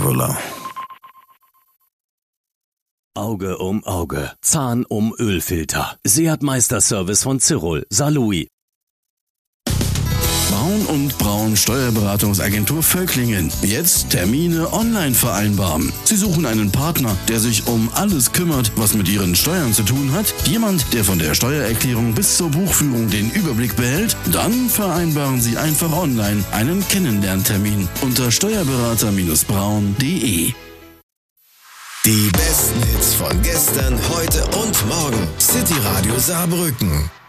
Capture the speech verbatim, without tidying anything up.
voilà. Auge um Auge, Zahn um Ölfilter. Seat Meisterservice von Cyril, Saarlouis. Braun und Braun Steuerberatungsagentur Völklingen. Jetzt Termine online vereinbaren. Sie suchen einen Partner, der sich um alles kümmert, was mit Ihren Steuern zu tun hat. Jemand, der von der Steuererklärung bis zur Buchführung den Überblick behält. Dann vereinbaren Sie einfach online einen Kennenlerntermin unter steuerberater Braun punkt de. Die besten Hits von gestern, heute und morgen. City Radio Saarbrücken.